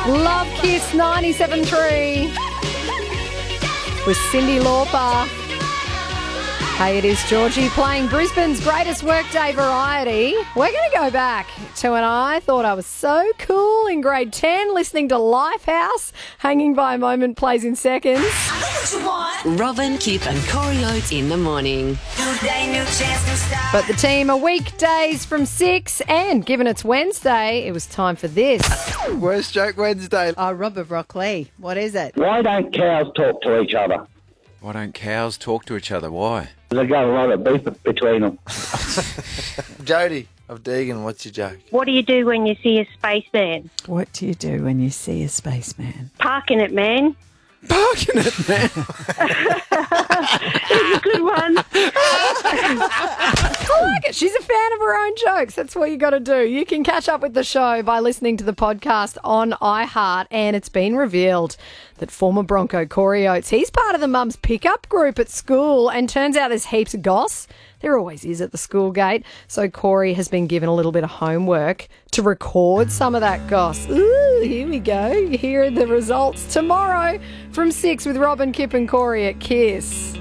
Love Kiss 97.3 with Cyndi Lauper. Hey, it is Georgie playing Brisbane's greatest workday variety. We're going to go back to when I thought I was so cool in grade 10, listening to Lifehouse. Hanging by a Moment plays in seconds. Robin, Kip and Corey Oates in the morning. But the team are weekdays from 6, and given it's Wednesday, it was time for this. Worst joke Wednesday. Rob of Rocklea. What is it? Why don't cows talk to each other? Why don't cows talk to each other? Why? They've got a lot of beef between them. Jody of Deagon, what's your joke? What do you do when you see a spaceman? What do you do when you see a spaceman? Parking it, man. Parking it, man. It's a good one. I like it. She's a fan of her own jokes. That's what you got to do. You can catch up with the show by listening to the podcast on iHeart, and it's been revealed that former Bronco Corey Oates, he's part of the mum's pickup group at school, and turns out there's heaps of goss. There always is at the school gate. So Corey has been given a little bit of homework to record some of that goss. Ooh, here we go. Here are the results tomorrow from 6 with Robin, Kip and Corey at Kiss.